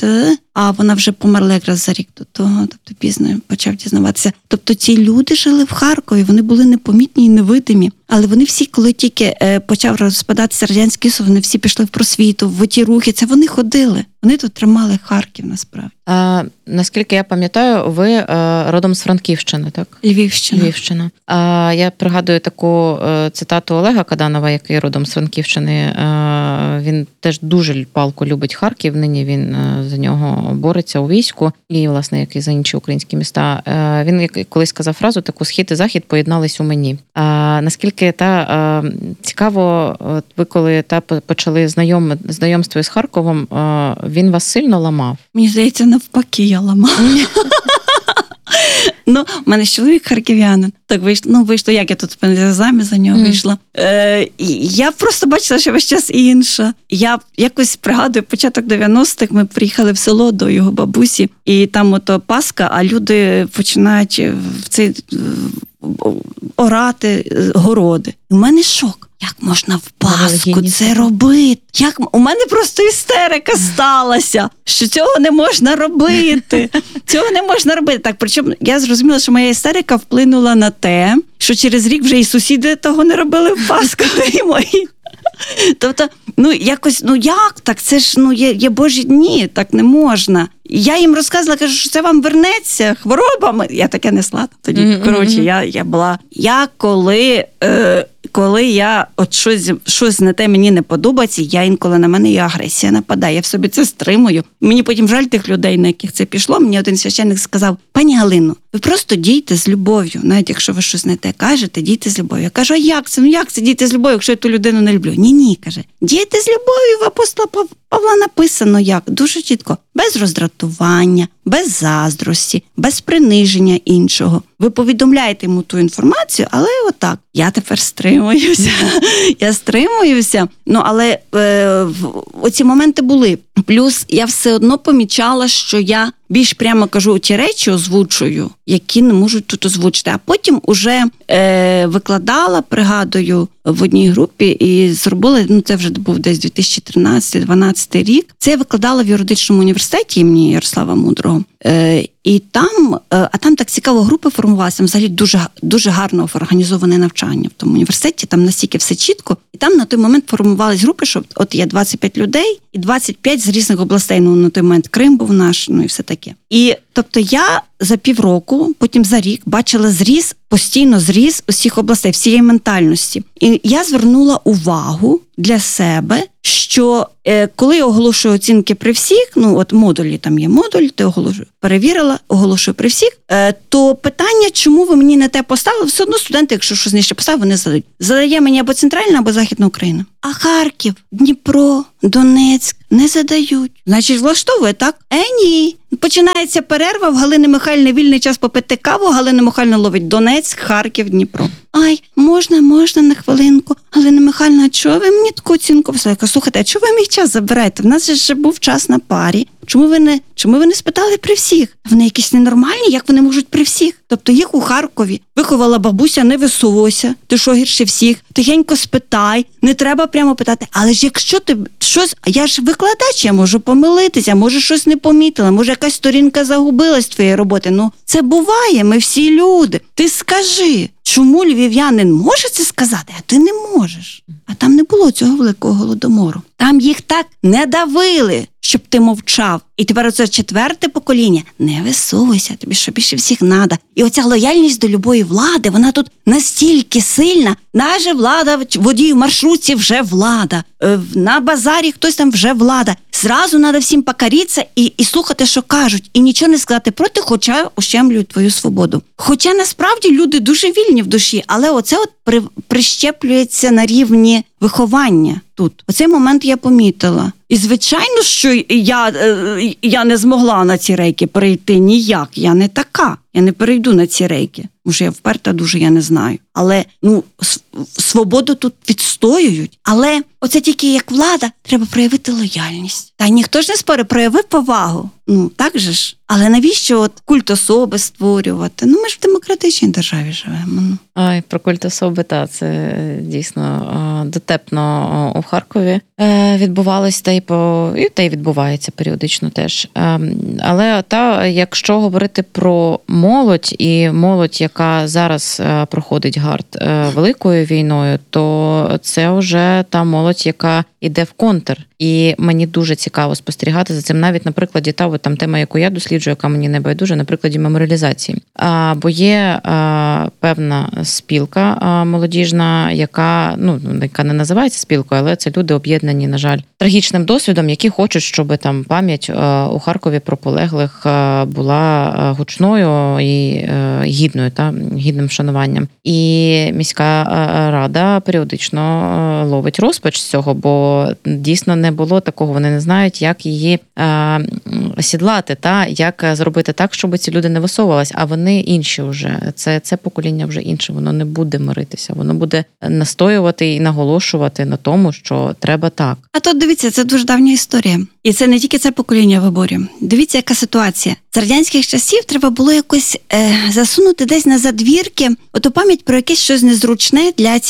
Speaker 8: а вона вже померла якраз за рік до того, тобто пізно почав дізнаватися. Тобто ці люди жили в Харкові, вони були непомітні і невидимі, але вони всі, коли тільки почав розпадатися Радянський Союз, вони всі пішли в просвіту, в ті рухи, це вони ходили. Вони тут тримали Харків, насправді.
Speaker 7: Наскільки я пам'ятаю, ви родом з Франківщини, так?
Speaker 8: Львівщина.
Speaker 7: Я пригадую таку цитату Олега Каданова, який родом з Франківщини. Він теж дуже палко любить Харків, нині він за нього бореться у війську, і, власне, як і за інші українські міста. Він колись сказав фразу таку: «Схід і захід поєднались у мені». Наскільки цікаво, ви коли почали знайомство з Харковом, він вас сильно ламав?
Speaker 8: Мені здається, навпаки, я ламала. У мене чоловік харків'янин. Так вийшло, як я тут заміж за нього вийшла. Я просто бачила, що весь час інша. Я якось пригадую, початок 90-х ми приїхали в село до його бабусі, і там Пасха, а люди починають орати городи. У мене шок. Як можна в Пасху це робити? У мене просто істерика сталася, що цього не можна робити. Так, причому я зрозуміла, що моя істерика вплинула на те, що через рік вже і сусіди того не робили в Пасху, і мої. Тобто, як так? Це ж, є Божі дні, так не можна. Я їм розказувала, кажу, що це вам вернеться хворобами. Я таке несла тоді. Коротше, коли я щось на те мені не подобається, інколи на мене і агресія нападає. Я в собі це стримую. Мені потім жаль тих людей, на яких це пішло. Мені один священник сказав: «Пані Галино, ви просто дійте з любов'ю. Навіть якщо ви щось не те кажете, дійте з любов'ю». Я кажу: «А як це? Як це дійти з любов'ю, якщо я ту людину не люблю?» Ні, каже. «Дійте з любов'ю, в апостола Павла написано як. Дуже чітко. Без роздратування, без заздрості, без приниження іншого. Ви повідомляєте йому ту інформацію, але отак. Я тепер стримуюся. Але оці моменти були. Плюс я все одно помічала, що я більш прямо кажу ті речі, озвучую, які не можуть тут озвучити. А потім уже викладала, пригадую, в одній групі і зробила, це вже був десь 2013-2012 рік. Це я викладала в юридичному університеті імені Ярослава Мудрого. І там так цікаво групи формувалися, взагалі дуже гарно організоване навчання в тому університеті, там настільки все чітко. І там на той момент формувались групи, що от є 25 людей і 25 з різних областей. На той момент Крим був наш, і все таке. І Тобто я за півроку, потім за рік бачила постійно зріз усіх областей, всієї ментальності. І я звернула увагу для себе, що коли я оголошую оцінки при всіх, модулі, там є модуль, ти перевірила, оголошую при всіх, то питання, чому ви мені не те поставили, все одно студенти, якщо щось нижче поставили, вони задають. Задає мені або Центральна, або Західна Україна. А Харків, Дніпро, Донецьк не задають. Значить, влаштовує, так? Ні. Починається перерва, в Галини Михайлівни вільний час попити каву, Галина Михайлівна ловить Донецьк, Харків, Дніпро. Ай, можна на хвилинку. Галина Михайлівна, чого ви мені таку оцінку вислали? Я кажу, слухайте, а чого ви мій час забираєте? В нас же ще був час на парі. Чому ви не спитали при всіх? Вони якісь ненормальні, як вони можуть при всіх? Тобто їх у Харкові виховала бабуся, не висовуйся, ти що гірше всіх, тихенько спитай, не треба прямо питати. Але ж якщо ти щось, я ж викладач, я можу помилитися, може щось не помітила, може якась сторінка загубилась твоєї роботи. Це буває, ми всі люди. Ти скажи, чому львів'янин може це сказати, а ти не можеш? А там не було цього великого голодомору. Там їх так не давили, щоб ти мовчав. І тепер оце 4-те покоління. Не висовуйся, тобі що більше всіх надо. І оця лояльність до любої влади, вона тут настільки сильна. Наша влада, водій в маршрутці вже влада. На базарі хтось там вже влада. Зразу треба всім покоритися і слухати, що кажуть. І нічого не сказати проти, хоча ущемлюють твою свободу. Хоча насправді люди дуже вільні в душі, але оце прищеплюється на рівні виховання тут. Оцей момент я помітила. І звичайно, що я не змогла на ці рейки перейти ніяк. Я не така. Я не перейду на ці рейки. Може, я вперта дуже, я не знаю. Але, свободу тут відстоюють. Але оце тільки як влада, треба проявити лояльність. Та ніхто ж не спорить, прояви повагу. Так же ж. Але навіщо культ особи створювати? Ми ж в демократичній державі живемо.
Speaker 7: Ай, про культ особи, це дійсно дотепно у Харкові відбувалось, та й відбувається періодично теж. Але якщо говорити про молодь, і молодь, яка зараз проходить гард великою війною, то це вже та молодь, яка іде в контр. І мені дуже цікаво спостерігати за цим, навіть на прикладі там тема, яку я досліджую, яка мені не байдужа, на прикладі меморіалізації. Бо є певна спілка молодіжна, яка не називається спілкою, але це люди об'єднані, на жаль, трагічним досвідом, які хочуть, щоб там пам'ять у Харкові про полеглих була гучною і гідною, гідним вшануванням. І міська рада періодично ловить розпач з цього, бо дійсно не було такого, вони не знають, як її осідлати, як зробити так, щоб ці люди не висовувались, а вони інші вже. Це покоління вже інше, воно не буде миритися, воно буде настоювати і наголошувати на тому, що треба так.
Speaker 8: А тут дивіться, це дуже давня історія. І це не тільки це покоління в виборі. Дивіться, яка ситуація. З радянських часів треба було якось засунути десь на задвірки оту пам'ять про якесь щось незручне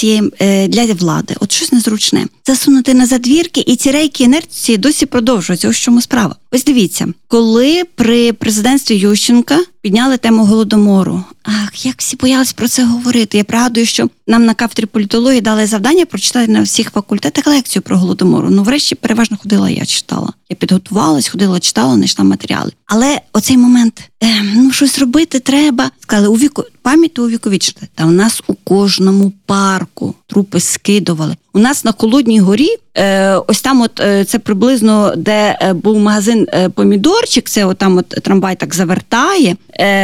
Speaker 8: для влади. От щось незручне. Засунути на задвірки, і ці рейки інерції досі продовжуються. Ось в чому справа. Ось дивіться, коли при президентстві Ющенка підняли тему Голодомору. Як всі боялись про це говорити. Я пригадую, що нам на кафедрі політології дали завдання прочитати на всіх факультетах лекцію про Голодомору. Врешті переважно ходила, я читала. Я підготувалась, ходила, читала, знайшла матеріали. Але оцей момент, щось робити треба. Сказали, пам'ять увіковічити. Та у нас у кожному парку трупи скидували. У нас на Холодній горі, ось там це приблизно, де був магазин «Помідорчик», це там трамвай так завертає,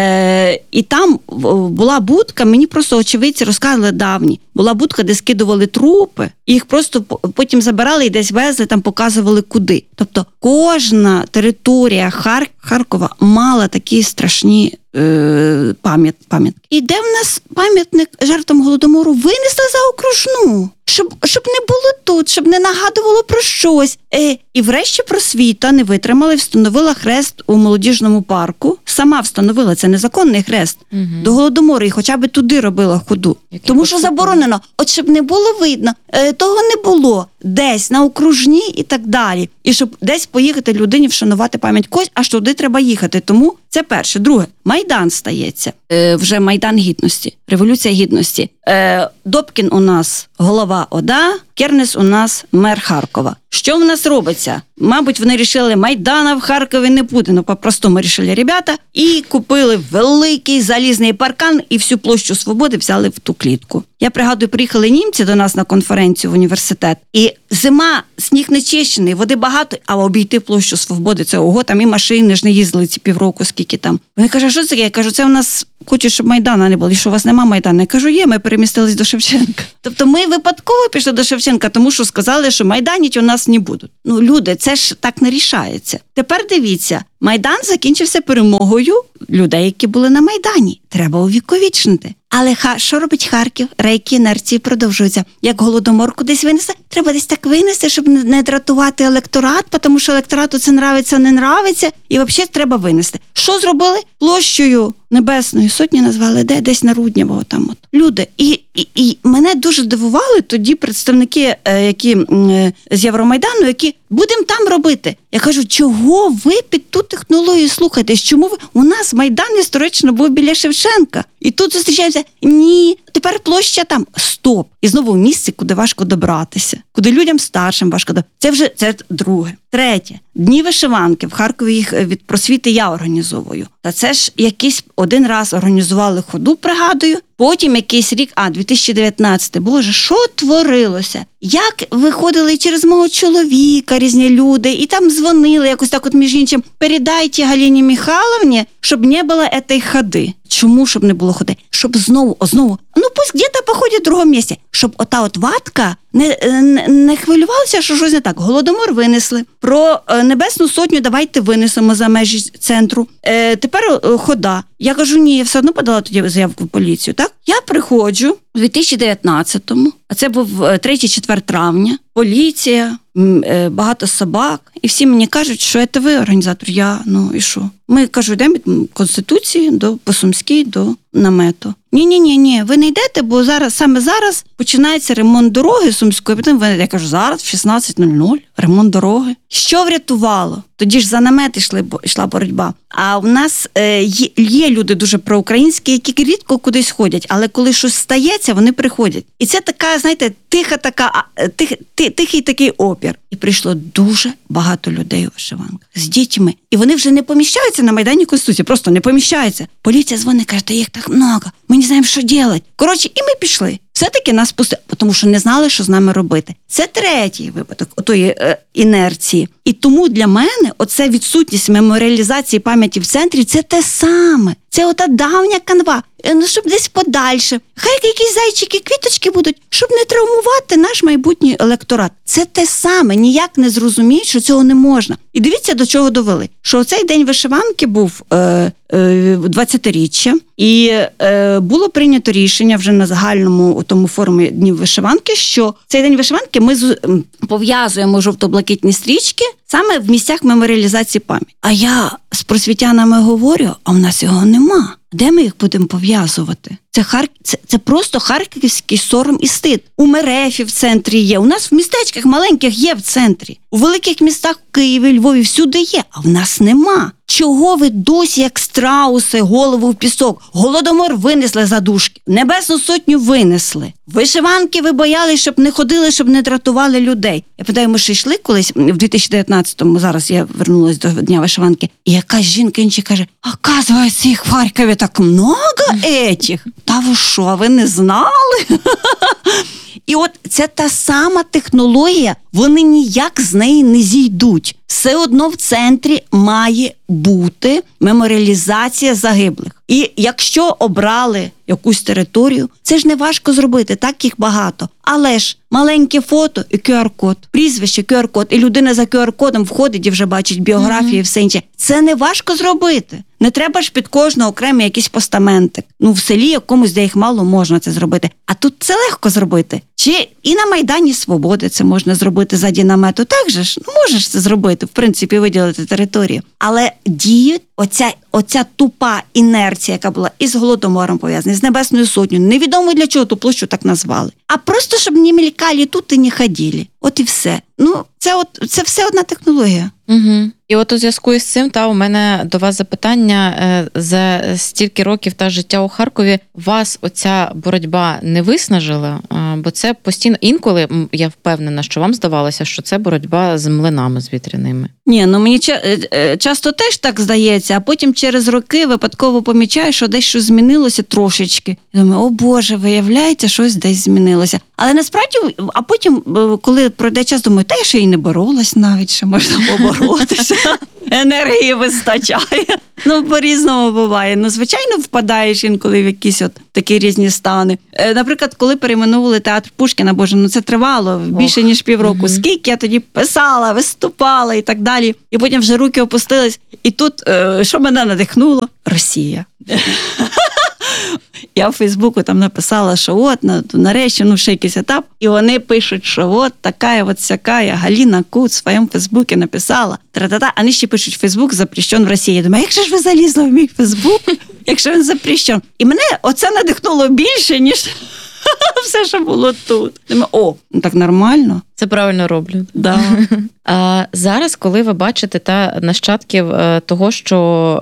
Speaker 8: і там була будка, мені просто очевидці розказали давні, була будка, де скидували трупи, і їх просто потім забирали і десь везли, там показували куди. Тобто кожна територія Харкова мала такі страшні пам'ятки. І де в нас пам'ятник жертвам Голодомору винесли за окружну? Щоб не було тут, щоб не нагадувало про щось. І врешті просвіта не витримала і встановила хрест у молодіжному парку. Сама встановила, це незаконний хрест. До Голодомору, і хоча б туди робила ходу. Тому що заборонено. От щоб не було видно, того не було. Десь на окружній і так далі. І щоб десь поїхати людині вшанувати пам'ять когось, аж туди треба їхати. Тому це перше. Друге, Майдан стається. вже Майдан Гідності, Революція Гідності. Добкін у нас голова ОДА, Кернес у нас мер Харкова. Що в нас робиться? Мабуть, вони рішили, Майдана в Харкові не буде. Ну, по-простому рішили ребята. І купили великий залізний паркан і всю площу Свободи взяли в ту клітку. Я пригадую, приїхали німці до нас на конференцію в університет. І зима, сніг не чищений, води багато, а обійти площу Свободи, це ого, там і машини ж не їздили ці півроку, скільки там. Вони кажуть, що це таке? Я кажу, це у нас хочуть, щоб Майдана не було. І що у вас нема Майдану? Я кажу, є, ми перемістились до Шевченка. Тобто ми випадково пішли до Шевченка, тому що сказали, що майданіть у нас не будуть. Ну, люди, це ж так не рішається. Тепер дивіться, Майдан закінчився перемогою людей, які були на Майдані. Треба увіковічнити. Але що робить Харків? Рейки інерції продовжуються. Як голодомор кудись винесе, треба десь так винести, щоб не дратувати електорат, тому що електорату це нравиться, не нравиться, і взагалі треба винести. Що зробили? Площею Небесної Сотні назвали десь на Руднєвого там от. Люди. І мене дуже дивували тоді представники, які з Євромайдану, які будемо там робити. Я кажу, чого ви під ту технологію слухаєтесь? Чому ви? У нас Майдан історично був біля Шевченка. І тут зустрічаємося. Ні, тепер площа там. Стоп. І знову в місці, куди важко добратися. Куди людям старшим важко добратися. Це друге. Третє. Дні вишиванки. В Харкові їх від просвіти я організовую. Та це ж якийсь один раз організували ходу, пригадую. Потім якийсь рік, 2019. Боже, що творилося? Як виходили через мого чоловіка різні люди, і там дзвонили якось так от між іншим. Передайте Галині Михайловні, щоб не було цієї ходи. Чому, щоб не було ходи? Щоб знову, ну пусть где-то походять в другому місці. Щоб ота от ватка не хвилювалася, що щось не так. Голодомор винесли. Про Небесну Сотню давайте винесемо за межі центру. Тепер хода. Я кажу, ні, я все одно подала тоді заявку в поліцію, так? Я приходжу у 2019-му, а це був 3-4 травня, поліція, багато собак, і всі мені кажуть, що це ви організатор. Ну і що? Ми, кажу, йдемо від Конституції по Сумській до намету. Ні, ви не йдете, бо саме зараз починається ремонт дороги Сумської. Потім я кажу, зараз в 16:00 ремонт дороги. Що врятувало? Тоді ж за намет йшла боротьба. А у нас є люди дуже проукраїнські, які рідко кудись ходять, але коли щось стається, вони приходять. І це така, знаєте, тихий такий опір. І прийшло дуже багато людей у вишиванках з дітьми. І вони вже не поміщаються на Майдані Конституції, просто не поміщаються. Поліція дзвонить, каже, та їх так много, ми не знаємо, що робити. Коротше, і ми пішли. Все-таки нас пустили, тому що не знали, що з нами робити. Це третій випадок отої інерції. І тому для мене оце відсутність меморіалізації пам'яті в центрі – це те саме. Це ота давня канва. Ну, щоб десь подальше. Хай якісь зайчики, квіточки будуть, щоб не травмувати наш майбутній електорат. Це те саме. Ніяк не зрозуміють, що цього не можна. І дивіться, до чого довели. Що цей день вишиванки був 20-річчя. І було прийнято рішення вже на загальному тому форумі Днів вишиванки, що цей день вишиванки ми пов'язуємо жовто-блакитні стрічки саме в місцях меморіалізації пам'яті. А я з просвітянами говорю, а в нас його нема. Де ми їх будемо пов'язувати? Це просто харківський сором і стид. У Мерефі в центрі є, у нас в містечках маленьких є в центрі. У великих містах в Києві, Львові всюди є, а в нас нема. Чого ви досі, як страуси, голову в пісок? Голодомор винесли за дужки, Небесну Сотню винесли. Вишиванки ви боялись, щоб не ходили, щоб не дратували людей. Я питаю, ми ж йшли колись в 2019-му, зараз я вернулась до Дня вишиванки, і якась жінка інша каже, оказується, їх в Харкові так много етіх. Та ви що, ви не знали? І от це та сама технологія, вони ніяк з неї не зійдуть. Все одно в центрі має бути меморіалізація загиблих. І якщо обрали якусь територію, це ж не важко зробити, так їх багато. Але ж маленьке фото і QR-код, прізвище, QR-код, і людина за QR-кодом входить і вже бачить біографію і все інше. Це не важко зробити. Не треба ж під кожного окремий якийсь постаментик. Ну, в селі якомусь, де їх мало, можна це зробити. А тут це легко зробити. Чи і на Майдані Свободи це можна зробити заді намету. Так же ж, ну можеш це зробити, в принципі, виділити територію. Але діють оця тупа інерція, яка була із Голодомором пов'язана, з Небесною Сотнею, невідомо для чого ту площу так назвали. А просто, щоб не мелькали тут і не ходили. От і все. Ну, це все одна технологія.
Speaker 7: Угу. І от у зв'язку із цим, у мене до вас запитання. За стільки років життя у Харкові вас оця боротьба не виснажила? Бо це постійно, інколи, я впевнена, що вам здавалося, що це боротьба з млинами, з вітряними.
Speaker 8: Ні, мені часто теж так здається, а потім через роки випадково помічаю, що десь щось змінилося трошечки. Я думаю, о Боже, виявляється, щось десь змінилося. Але насправді, а потім, коли пройде час, думаю, та я ще й не боролась навіть, ще можна поборотися. Енергії вистачає. По-різному буває. Звичайно, впадаєш інколи в якісь такі різні стани. Наприклад, коли перейменували театр Пушкіна, Боже, це тривало більше, ніж півроку. Скільки я тоді писала, виступала і так далі. І потім вже руки опустились. І тут, що мене надихнуло? Росія. Я в Фейсбуку там написала, що нарешті, ще якийсь етап. І вони пишуть, що така сякая Галина Куц в своєму Фейсбуці написала. Тра-та-та. А вони ще пишуть, Фейсбук запрещен в Росії. Я думаю, як же ж ви залізли в мій Фейсбук, якщо він запрещен? І мене оце надихнуло більше, ніж все, що було тут. Думаю, так нормально.
Speaker 7: Це правильно роблю.
Speaker 8: Да.
Speaker 7: А зараз, коли ви бачите нащадків того, що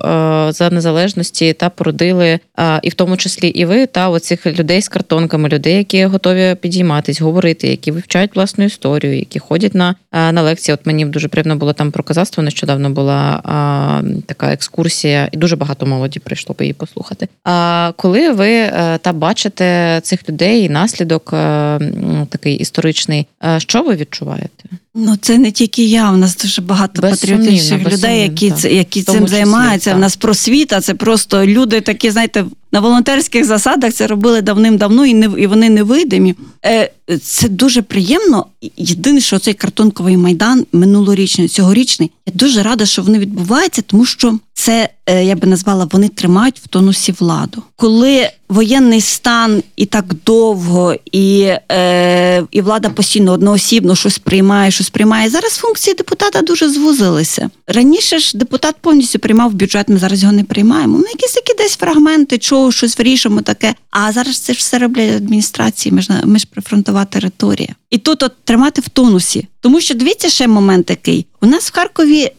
Speaker 7: за незалежності породили, і в тому числі і ви, оцих людей з картонками, людей, які готові підійматись, говорити, які вивчають власну історію, які ходять на лекції. От мені дуже приємно було там про козацтво, нещодавно була така екскурсія, і дуже багато молоді прийшло б її послухати. А коли ви бачите цих людей і наслідок такий історичний, що ви відчуваєте?
Speaker 8: Це не тільки я, у нас дуже багато патріотичних людей, які цим займаються. У нас просвіта, це просто люди такі, знаєте, на волонтерських засадах це робили давним-давно, і вони невидимі. Це дуже приємно. Єдине, що цей картонковий майдан минулорічний, цьогорічний, я дуже рада, що вони відбуваються, тому що це, я би назвала, вони тримають в тонусі владу. Коли воєнний стан і так довго, і влада постійно одноосібно щось приймає. Зараз функції депутата дуже звузилися. Раніше ж депутат повністю приймав бюджет, ми зараз його не приймаємо. Якісь такі десь фрагменти, чого щось вирішимо таке. А зараз це ж все роблять адміністрації, ми ж прифронтова територія. І тут тримати в тонусі. Тому що, дивіться, ще момент такий. У нас в Харкові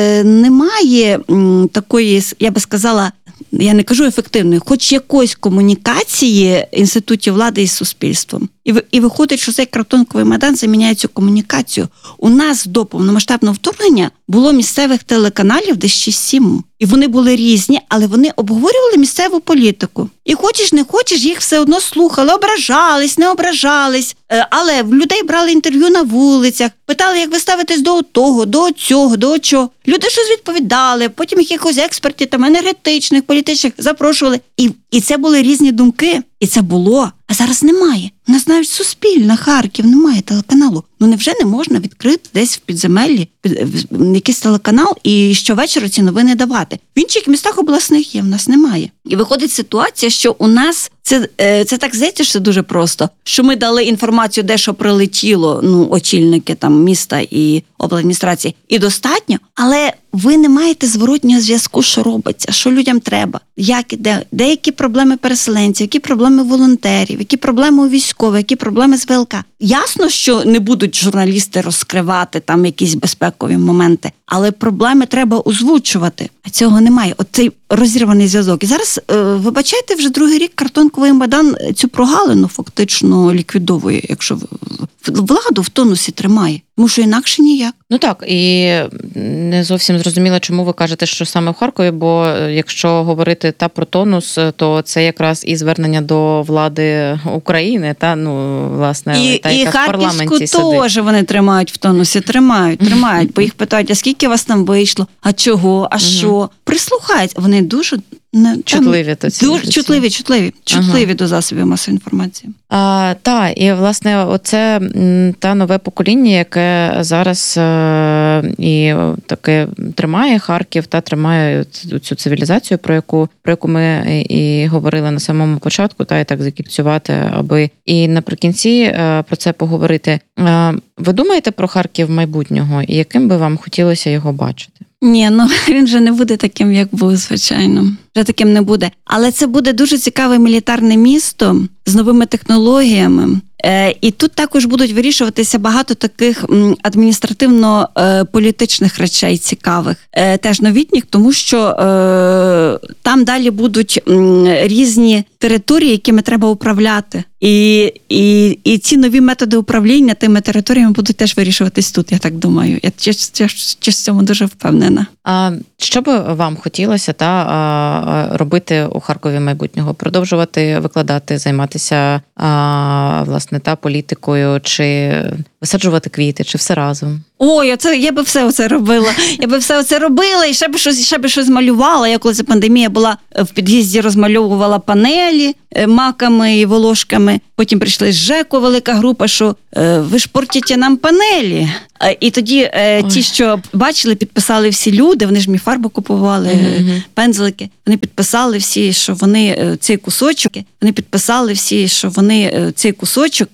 Speaker 8: немає такої, я би сказала, я не кажу ефективної, хоч якоїсь комунікації інститутів влади із суспільством. І виходить, що цей картонковий майдан заміняє цю комунікацію. У нас до повномасштабного вторгнення було місцевих телеканалів десь 6-7. І вони були різні, але вони обговорювали місцеву політику. І хочеш, не хочеш, їх все одно слухали, ображались, не ображались. Але в людей брали інтерв'ю на вулицях, питали, як ви ставитесь до того, до цього, до чого. Люди щось відповідали, потім якихось експертів, енергетичних, політичних запрошували. І це були різні думки. І це було. А зараз немає. У нас навіть Суспільна, Харків, немає телеканалу. Невже не можна відкрити десь в підземеллі якийсь телеканал і щовечора ці новини давати? В інших містах обласних є, в нас немає. І виходить ситуація, що у нас це так здається, що це дуже просто, що ми дали інформацію, де що прилетіло, очільники міста і обладміністрації, і достатньо, але ви не маєте зворотнього зв'язку, що робиться, що людям треба, як іде, деякі проблеми переселенців, які проблеми волонтерів, які проблеми у військових, які проблеми з ВЛК. Ясно, що не будуть журналісти розкривати якісь безпекові моменти, але проблеми треба озвучувати, а цього немає. Цей розірваний зв'язок. І зараз, вибачайте, вже другий рік картонковий майдан цю прогалину фактично ліквідовує, якщо владу в тонусі тримає. Тому що інакше ніяк.
Speaker 7: Так, і не зовсім зрозуміло, чому ви кажете, що саме в Харкові, бо якщо говорити про тонус, то це якраз і звернення до влади України, власне, яка в парламенті сидить.
Speaker 8: І Харківську теж вони тримають в тонусі, тримають, бо їх питають, а скільки вас там вийшло, а чого, а що? Прислухаються, вони дуже
Speaker 7: чутливі до цього.
Speaker 8: Дуже чутливі до засобів масової інформації.
Speaker 7: Так, і власне оце нове покоління, яке зараз і таке тримає Харків, тримає цю цивілізацію, про яку ми і говорили на самому початку, і так закільцювати, аби і наприкінці про це поговорити. Ви думаєте про Харків майбутнього і яким би вам хотілося його бачити?
Speaker 8: Ні, ну він же не буде таким, як був, звичайно. Вже таким не буде. Але це буде дуже цікаве мілітарне місто з новими технологіями. І тут також будуть вирішуватися багато таких адміністративно-політичних речей цікавих, теж новітніх, тому що там далі будуть різні території, якими треба управляти. І ці нові методи управління тими територіями будуть теж вирішуватись тут, я так думаю. Я в цьому дуже впевнена.
Speaker 7: А що би вам хотілося робити у Харкові майбутнього? Продовжувати викладати, займатися власне політикою, чи висаджувати квіти, чи все разом?
Speaker 8: Ой, я би все оце робила. Я би все оце робила і ще би щось малювала. Я коли ця пандемія була в під'їзді, розмальовувала панелі маками і волошками. Потім прийшли з ЖЕКу велика група, що ви ж портите нам панелі. І тоді ті, що бачили, підписали всі люди, вони ж мені фарбу купували, пензлики. Вони підписали всі, що вони цей кусочок